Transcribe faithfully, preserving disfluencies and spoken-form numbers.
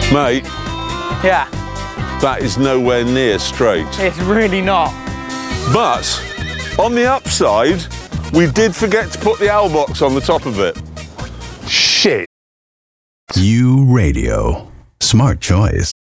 Mate, Yeah, that is nowhere near straight. it's really not. But on the upside, we did forget to put the owl box on the top of it. Shit. U Radio. Smart choice.